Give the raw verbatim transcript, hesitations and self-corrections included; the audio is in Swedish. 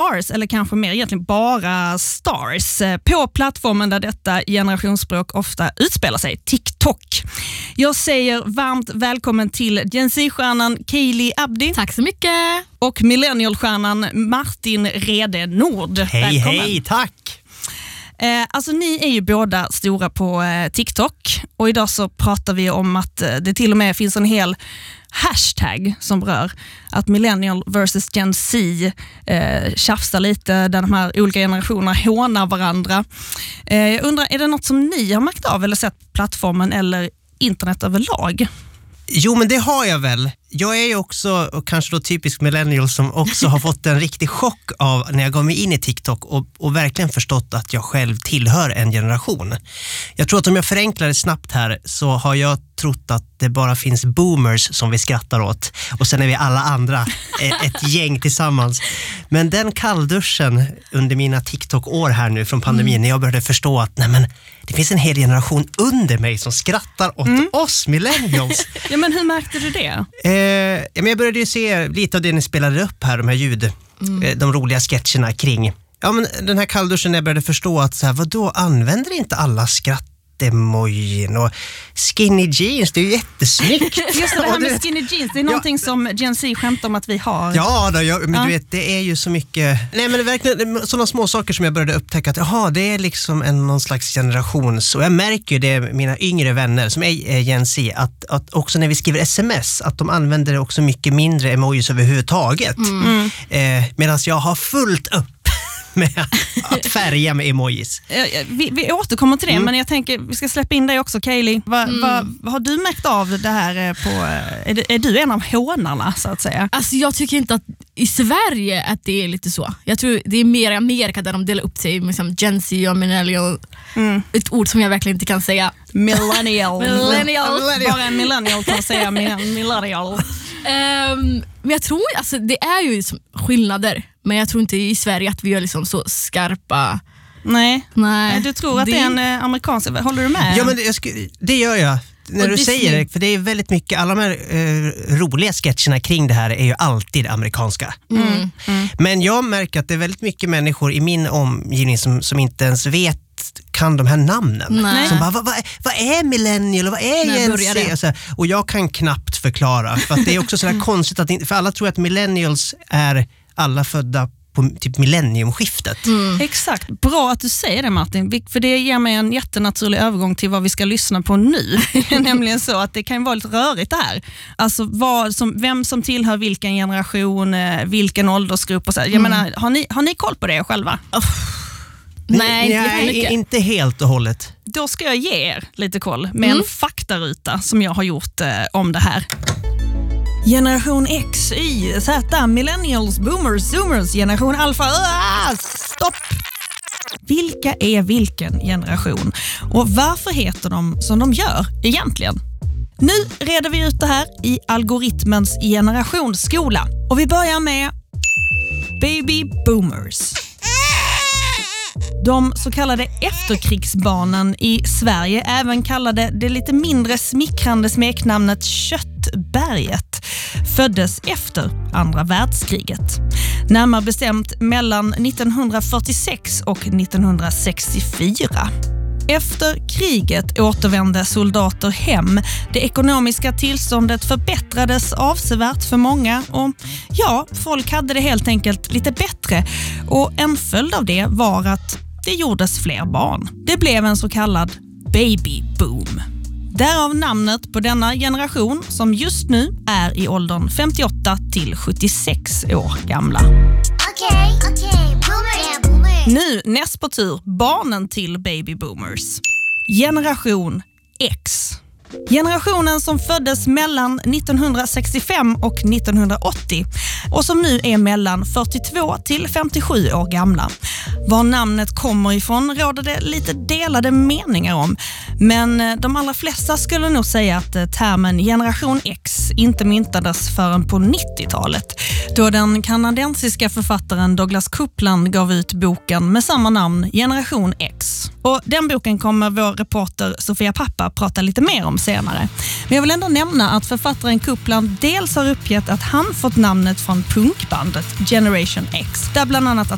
stars, eller kanske mer egentligen bara stars, på plattformen där detta generationsspråk ofta utspelar sig, TikTok. Jag säger varmt välkommen till Gen Z-stjärnan Kaylee Abdi. Tack så mycket. Och millennial-stjärnan Martin Rede Nord. Hej, välkommen. hej, tack! Eh, alltså ni är ju båda stora på eh, TikTok, och idag så pratar vi om att eh, det till och med finns en hel hashtag som rör att millennial versus Gen Z eh, tjafsar lite, där de här olika generationerna hånar varandra. Eh, jag undrar, är det något som ni har märkt av eller sett på plattformen eller internet överlag? Jo, men det har jag väl. Jag är ju också, och kanske då typisk millennial, som också har fått en riktig chock av när jag gav mig in i TikTok och, och verkligen förstått att jag själv tillhör en generation. Jag tror att om jag förenklar det snabbt här, så har jag trott att det bara finns boomers som vi skrattar åt, och sen är vi alla andra ett gäng tillsammans. Men den kallduschen under mina TikTok-år här nu från pandemin, mm. när jag började förstå att nej, men, det finns en hel generation under mig som skrattar åt mm. oss millennials. Ja, men hur märkte du det? Eh, men jag började ju se lite av det ni spelade upp här, de här ljud, mm. eh, de roliga sketcherna kring. Ja, men den här kallduschen, när jag började förstå att så här, vadå, använder inte alla skratt? Emojin och skinny jeans, det är ju jättesnyggt. Just det, det här med skinny jeans, det är någonting ja. som Gen Z skämtar om att vi har. Ja, då, jag, men ja. du vet, det är ju så mycket. Nej, men det är verkligen sådana små saker som jag började upptäcka att jaha, det är liksom en, någon slags generation. Så jag märker ju det med mina yngre vänner som är Gen Z, att, att också när vi skriver sms, att de använder också mycket mindre emojis överhuvudtaget. Mm. Eh, medan jag har fullt upp med att färga med emojis. Vi, vi återkommer till det, mm. men jag tänker vi ska släppa in dig också, Kaylee. Va, mm. va, vad har du märkt av det här på, är, det, är du en av hånarna så att säga? Alltså jag tycker inte att i Sverige att det är lite så. Jag tror det är mer i Amerika där de delar upp sig liksom Gen Z och millennial. Mm. Ett ord som jag verkligen inte kan säga. Millennial. millennial. Bara en millennial kan säga millennial. Um, men jag tror, alltså det är ju liksom skillnader, men jag tror inte i Sverige att vi är liksom så skarpa. Nej, Nej. Du tror att det, det är en eh, amerikansk, håller du med? Ja, men det, jag sk- det gör jag. När och du Disney. säger det, för det är väldigt mycket, alla de här eh, roliga sketcherna kring det här är ju alltid amerikanska. Mm. Mm. Men jag märker att det är väldigt mycket människor i min omgivning som, som inte ens vet, kan de här namnen. Nej. Som bara, vad, vad, vad är millennial och vad är Gen Z? Och, så, och jag kan knappt förklara, för att det är också sådär mm. konstigt att, för alla tror att millennials är alla födda på typ millenniumskiftet. Mm. Exakt, bra att du säger det, Martin, för det ger mig en jättenaturlig övergång till vad vi ska lyssna på nu. Nämligen så att det kan vara lite rörigt det här. Alltså vad som, vem som tillhör vilken generation, vilken åldersgrupp och så. Jag mm. menar, har ni, har ni koll på det själva? Oh. Nej, Nej inte helt och hållet. Då ska jag ge er lite koll med mm. en faktaruta som jag har gjort eh, om det här. Generation X, Y, Z, millennials, boomers, zoomers, generation alfa, uh, stopp! Vilka är vilken generation? Och varför heter de som de gör egentligen? Nu reder vi ut det här i algoritmens generationsskola. Och vi börjar med baby boomers. De så kallade efterkrigsbarnen i Sverige, även kallade det lite mindre smickrande smeknamnet Köttberget, föddes efter andra världskriget. Närmare bestämt mellan nittonhundrafyrtiosex och nittonhundrasextiofyra. Efter kriget återvände soldater hem. Det ekonomiska tillståndet förbättrades avsevärt för många och ja, folk hade det helt enkelt lite bättre. Och en följd av det var att det gjordes fler barn. Det blev en så kallad baby boom. Därav namnet på denna generation som just nu är i åldern femtioåtta till sjuttiosex år gamla. Okej, okay, okej, okay. boomer, yeah, boomer. Nu näst på tur, barnen till baby boomers. Generation X. Generationen som föddes mellan nittonhundrasextiofem och nittonhundraåttio och som nu är mellan fyrtiotvå till femtiosju år gamla. Var namnet kommer ifrån råder det lite delade meningar om, men de allra flesta skulle nog säga att termen generation X inte myntades förrän på nittiotalet, då den kanadensiska författaren Douglas Coupland gav ut boken med samma namn, Generation X. Och den boken kommer vår reporter Sofia Pappa prata lite mer om senare. Men jag vill ändå nämna att författaren Coupland dels har uppgett att han fått namnet från punkbandet Generation X, där bland annat